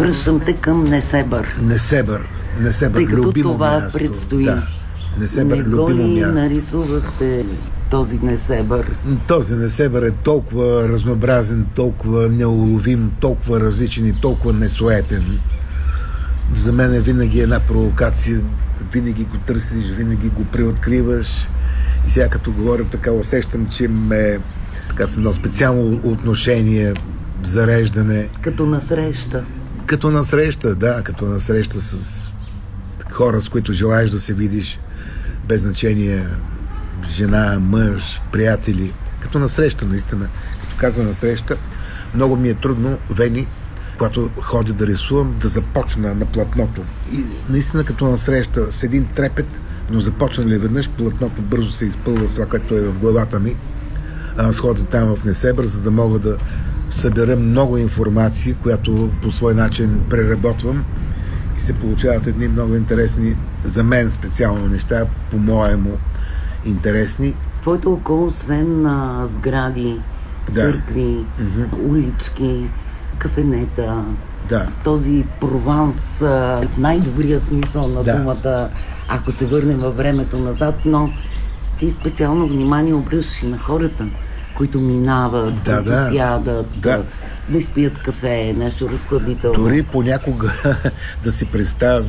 Връщам те към Несебър. Несебър, тъй като любимо това място. предстои. Да. Несебър, Не го любимо ли място. нарисувахте този Несебър? Този Несебър е толкова разнообразен, толкова неуловим, толкова различен и толкова несуетен. За мен винаги е една провокация, винаги го търсиш, винаги го преоткриваш. И сега като говоря така, усещам, че така съм едно специално отношение, зареждане. Като насреща. Като насреща, да, като насреща с хора, с които желаеш да се видиш, без значение жена, мъж, приятели. Като насреща, наистина. Като каза насреща, много ми е трудно, Вени, когато ходя да рисувам, да започна на платното. И наистина като насреща с един трепет, но започна ли веднъж, платното бързо се изпълва с това, което е в главата ми. Аз ходя там в Несебър, за да мога да събера много информация, която по свой начин преработвам и се получават едни много интересни, за мен специално неща, по-моему интересни. Твоето око, освен на сгради, църкви, улички, кафенета, този Прованс в най-добрия смисъл на думата, ако се върнем във времето назад, но ти специално внимание обръщаш и на хората, които минават, които сядат, да изпият кафе, нещо разхладително. Дори понякога да си представя,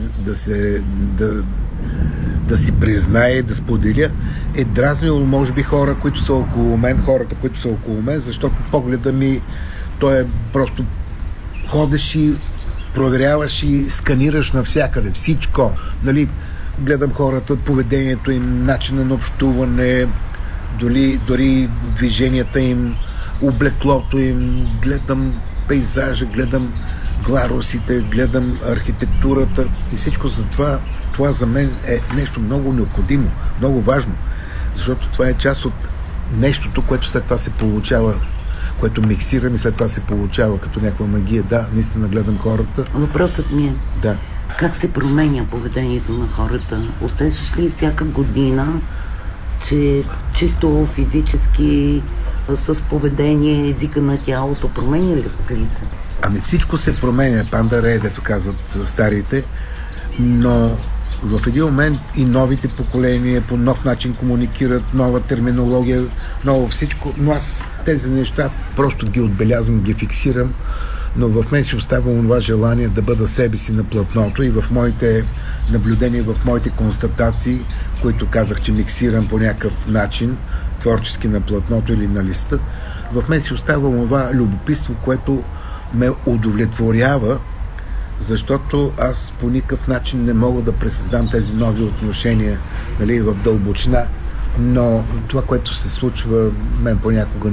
да си признае, да споделя, е дразнило, може би, хората, които са около мен, защото погледа ми, той е просто ходиш и проверяваш и сканираш навсякъде всичко. Нали, гледам хората, поведението им, начина на общуване, дори движенията им, облеклото им, гледам пейзажа, гледам гларусите, гледам архитектурата и всичко за това. Това за мен е нещо много необходимо, много важно, защото това е част от нещото, което след това се получава, което миксирам и след това се получава като някаква магия. Да, наистина гледам хората. Въпросът ми е, как се променя поведението на хората? Усещаш ли всяка година, че чисто физически с поведение, езика на тялото променя ли се? Ами всичко се променя, пандаре, дето казват старите, но в един момент и новите поколения по нов начин комуникират, нова терминология, ново всичко, но аз тези неща просто ги отбелязвам, ги фиксирам, но в мен си остава това желание да бъда себе си на платното и в моите наблюдения, в моите констатации, които казах, че миксирам по някакъв начин, творчески на платното или на листа, в мен си остава това любопитство, което ме удовлетворява, защото аз по никакъв начин не мога да пресъздам тези нови отношения, нали, в дълбочина, но това, което се случва, мен понякога